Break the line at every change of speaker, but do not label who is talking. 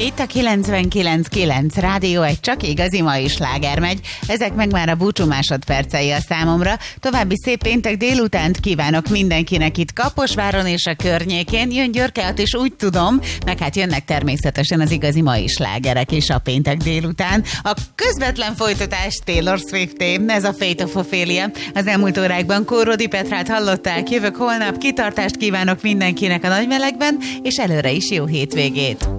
Itt a 99.9 Rádió, egy csak igazi mai sláger megy. Ezek meg már a búcsú másodpercei a számomra. További szép péntek délutánt kívánok mindenkinek itt Kaposváron és a környékén. Jön Györke, és úgy tudom, meg hát jönnek természetesen az igazi mai slágerek is a péntek délután. A közvetlen folytatás Taylor Swift-é, ez a Fate of Ophelia. Az elmúlt órákban Kórodi Petrát hallották, jövök holnap, kitartást kívánok mindenkinek a nagymelegben, és előre is jó hétvégét.